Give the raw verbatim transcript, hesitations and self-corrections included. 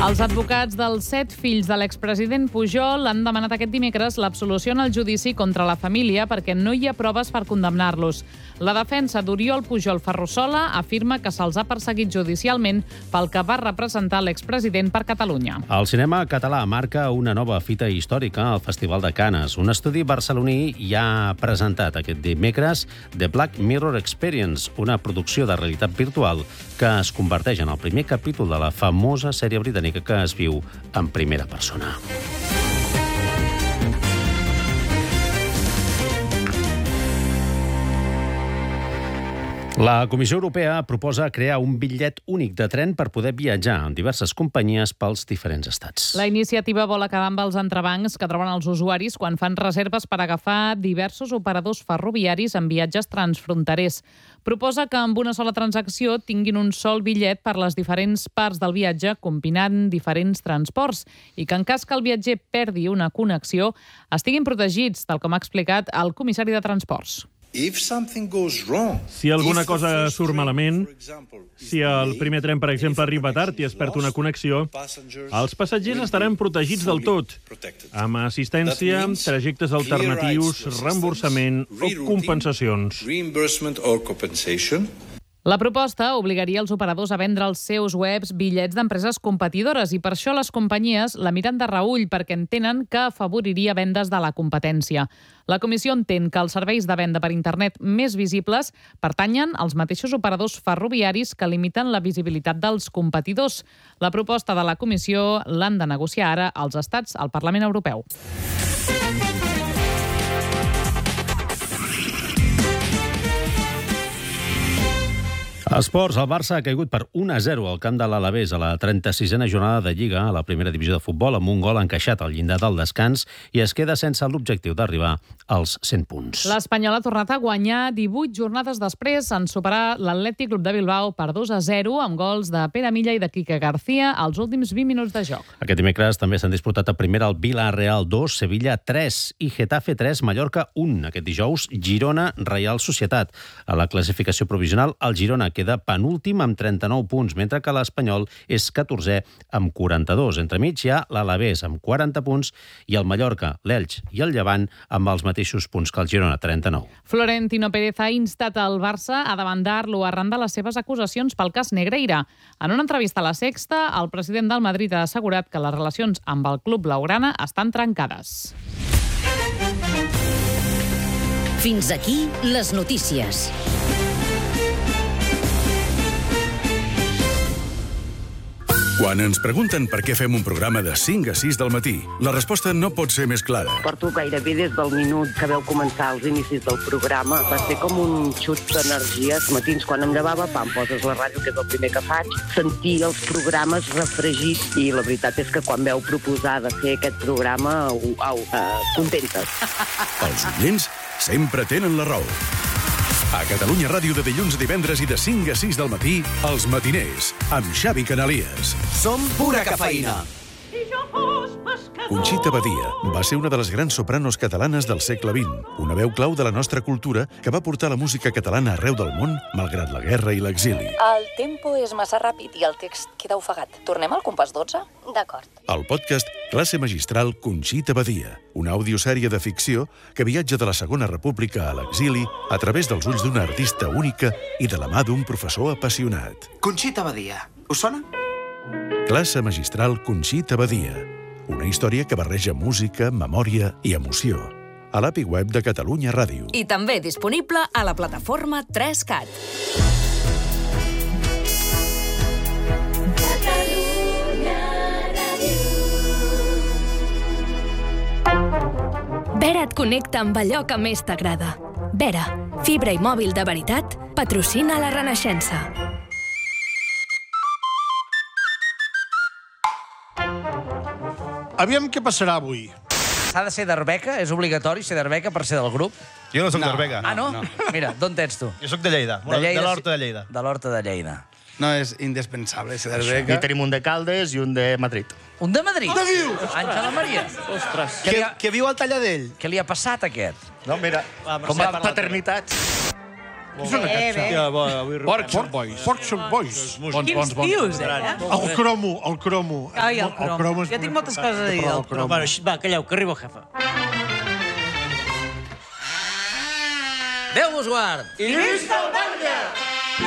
Els advocats dels set fills de l'expresident Pujol han demanat aquest dimecres l'absolució en el judici contra la família perquè no hi ha proves per condemnar-los. La defensa d'Oriol Pujol Ferrusola afirma que se'ls ha perseguit judicialment pel que va representar l'expresident per Catalunya. El cinema català marca una nova fita històrica al Festival de Canes. Un estudi barceloní ja ha presentat aquest dimecres The Black Mirror Experience, una producció de realitat virtual que es converteix en el primer capítol de la famosa sèrie britànica que es viu en primera persona. La Comissió Europea proposa crear un bitllet únic de tren per poder viatjar en diverses companyies pels diferents estats. La iniciativa vol acabar amb els entrebancs que troben els usuaris quan fan reserves per agafar diversos operadors ferroviaris en viatges transfronterers. Proposa que amb una sola transacció tinguin un sol bitllet per les diferents parts del viatge combinant diferents transports i que en cas que el viatger perdi una connexió estiguin protegits, tal com ha explicat el comissari de Transports. Si alguna cosa surt malament, si el primer tren, per exemple, arriba tard i es perd una connexió, els passatgers estaran protegits del tot, amb assistència, trajectes alternatius, reemborsament o compensacions. La proposta obligaria els operadors a vendre als seus webs bitllets d'empreses competidores i per això les companyies la miren de reüll perquè entenen que afavoriria vendes de la competència. La comissió entén que els serveis de venda per internet més visibles pertanyen als mateixos operadors ferroviaris que limiten la visibilitat dels competidors. La proposta de la comissió l'han de negociar ara els estats al Parlament Europeu. Esports, el Barça ha caigut per un a zero al camp de l'Alavés a la trenta-sisena jornada de Lliga a la primera divisió de futbol amb un gol encaixat al llindar del descans i es queda sense l'objectiu d'arribar als cent punts. L'Espanyol ha tornat a guanyar divuit jornades després en superar l'Atlètic Club de Bilbao per dos a zero amb gols de Pere Milla i de Quique García als últims vint minuts de joc. Aquest dimecres també s'han disputat a primera el Villarreal dos, Sevilla tres i Getafe tres, Mallorca un. Aquest dijous, Girona, Reial Societat. A la classificació provisional, el Girona queda penúltim amb trenta-nou punts, mentre que l'Espanyol és catorzè amb quaranta-dos. Entremig hi ha l'Alavés amb quaranta punts i el Mallorca, l'Elx i el Llevant amb els mateixos punts que el Girona, trenta-nou. Florentino Pérez ha instat el Barça a demandar-lo arran de les seves acusacions pel cas Negreira. En una entrevista a La Sexta, el president del Madrid ha assegurat que les relacions amb el club blaugrana estan trencades. Fins aquí les notícies. Quan ens pregunten per què fem un programa de cinc a sis del matí, la resposta no pot ser més clara. Porto gairebé des del minut que veu començar els inicis del programa. Va ser com un xut d'energia. Els matins, quan em llevava, pam, poses la ràdio, que és el primer que faig, sentir els programes refregits. I la veritat és que quan veu proposar de fer aquest programa, au, au, uh, contentes. Els oients sempre tenen la raó. A Catalunya Ràdio de dilluns a divendres i de cinc a sis del matí, Els Matiners, amb Xavi Canalies. Som pura cafeïna. Conxita Badia va ser una de les grans sopranos catalanes del segle vint, una veu clau de la nostra cultura que va portar la música catalana arreu del món, malgrat la guerra i l'exili. El tempo és massa ràpid i el text queda ofegat. Tornem al compàs dotze? D'acord. El podcast Classe Magistral Conxita Badia, una audiosèrie de ficció que viatja de la Segona República a l'exili a través dels ulls d'una artista única i de la mà d'un professor apassionat. Conxita Badia. Us sona? Classe Magistral Conxita Badia, una història que barreja música, memòria i emoció. A l'A P I web de Catalunya Ràdio. I també disponible a la plataforma tres cat. Vera et connecta amb allò que més t'agrada. Vera, fibra i mòbil de veritat, patrocina la Renaixença. Aviam què passarà avui. S'ha de ser d'Arbeca? És obligatori ser d'Arbeca per ser del grup? Jo no soc d'Arbeca. Ah, no? Mira, d'on ets tu? Jo soc de Lleida, de l'Horta de Lleida. De l'Horta de Lleida. No és indispensable ser d'Arbeca. I tenim un de Caldes i un de Madrid. Un de Madrid? Què dius? Àngela Maria. Ostres. Que, que viu al Talladell. Què li ha passat a aquest? No, mira, com a paternitats. Qui són aquests? Porc Shop Boys. Porc Shop Boys. Quins tios, eh? El cromo, el cromo. Ai, el cromo. Jo tinc moltes coses a dir del cromo. Bueno, va, calleu, que arriba el jefe. Déu vos guard! I visca el Batlle!